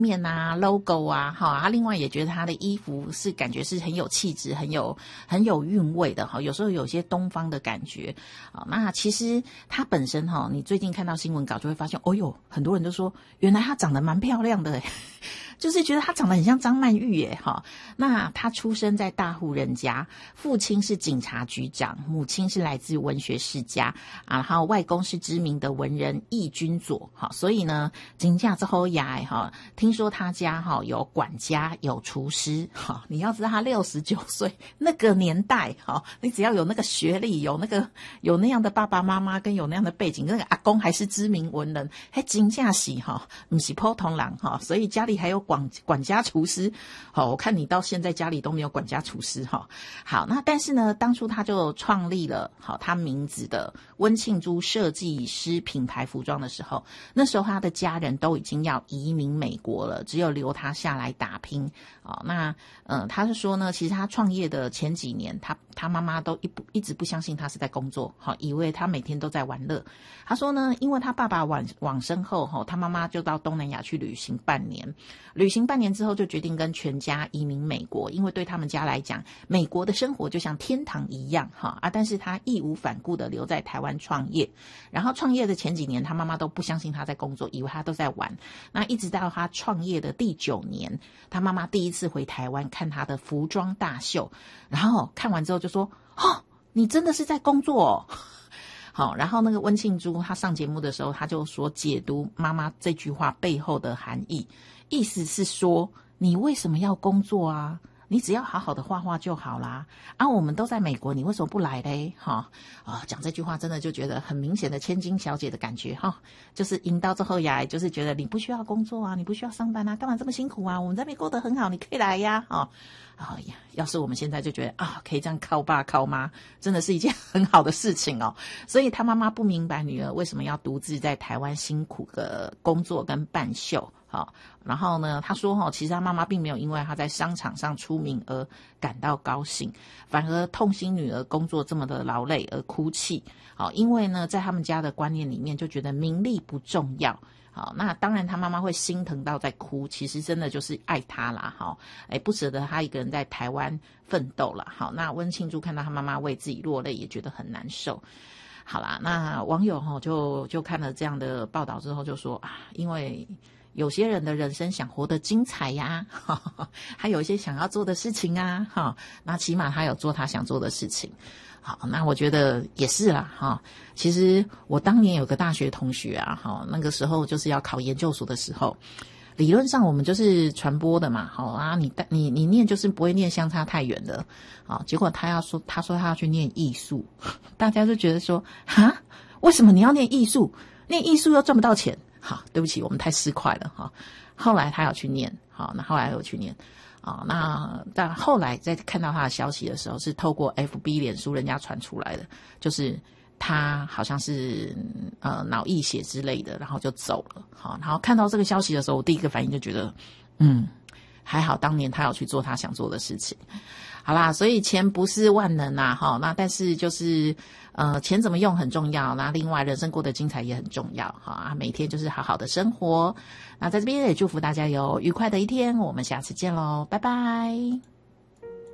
面啊 logo 啊，他另外也觉得他的衣服是感觉是很有气质很有韵味的，有时候有些东方的感觉。那其实他本身你最近看到新闻稿就会发现，哦哟，很多人都说原来他长得蛮漂亮的就是觉得他长得很像张曼玉耶那他出生在大户人家，父亲是警察局长，母亲是来自文学世家然后外公是知名的文人易君佐所以呢真的之后呀听说他家有管家有厨师你要知道他69岁那个年代你只要有那个学历，有那样的爸爸妈妈跟有那样的背景，那个阿公还是知名文人，还真的是不是普通人所以家里还有管家厨师我看你到现在家里都没有管家厨师好，那但是呢当初他就创立了他名字的温庆珠设计师品牌服装的时候，那时候他的家人都已经要移民美国了，只有留他下来打拼那他是说呢，其实他创业的前几年他妈妈都一直不相信他是在工作以为他每天都在玩乐。他说呢，因为他爸爸往生后他妈妈就到东南亚去旅行半年之后就决定跟全家移民美国，因为对他们家来讲美国的生活就像天堂一样但是他义无反顾的留在台湾创业。然后创业的前几年他妈妈都不相信他在工作，以为他都在玩。那一直到他创业的第9年，他妈妈第一次回台湾看他的服装大秀，然后看完之后就说你真的是在工作好，然后那个温庆珠他上节目的时候，他就说解读妈妈这句话背后的含义，意思是说你为什么要工作啊？你只要好好的画画就好啦我们都在美国，你为什么不来嘞讲这句话真的就觉得很明显的千金小姐的感觉就是赢到最后呀，就是觉得你不需要工作啊，你不需要上班啊，干嘛这么辛苦啊，我们在美国过得很好，你可以来呀要是我们现在就觉得可以这样靠爸靠妈，真的是一件很好的事情所以他妈妈不明白女儿为什么要独自在台湾辛苦的工作跟办秀然后呢他说其实他妈妈并没有因为他在商场上出名而感到高兴，反而痛心女儿工作这么的劳累而哭泣因为呢在他们家的观念里面就觉得名利不重要那当然他妈妈会心疼到在哭，其实真的就是爱他啦不舍得他一个人在台湾奋斗啦那温庆珠看到他妈妈为自己落泪也觉得很难受。好啦，那网友就看了这样的报道之后就说因为有些人的人生想活得精彩呀还有一些想要做的事情那起码他有做他想做的事情。好，那我觉得也是啦其实我当年有个大学同学那个时候就是要考研究所的时候，理论上我们就是传播的嘛你念就是不会念相差太远的结果他说他要去念艺术大家就觉得说为什么你要念艺术？念艺术又赚不到钱。对不起，我们太市侩了后来他要去念那后来有去念那但后来在看到他的消息的时候，是透过 FB 脸书人家传出来的，就是他好像是脑溢血之类的，然后就走了然后看到这个消息的时候，我第一个反应就觉得还好当年他要去做他想做的事情。好啦，所以钱不是万能那但是就是钱怎么用很重要，那另外人生过得精彩也很重要每天就是好好的生活。那在这边也祝福大家有愉快的一天，我们下次见咯，拜拜。